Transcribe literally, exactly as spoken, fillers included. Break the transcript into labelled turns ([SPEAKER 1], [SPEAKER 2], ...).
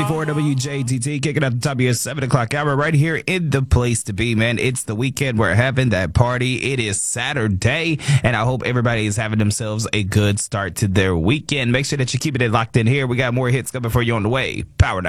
[SPEAKER 1] ninety-four W J T T, kicking out the top of your seven o'clock hour right here in the place to be, man. It's the weekend. We're having that party. It is Saturday, and I hope everybody is having themselves a good start to their weekend. Make sure that you're keeping it locked in here. We got more hits coming for you on the way. Power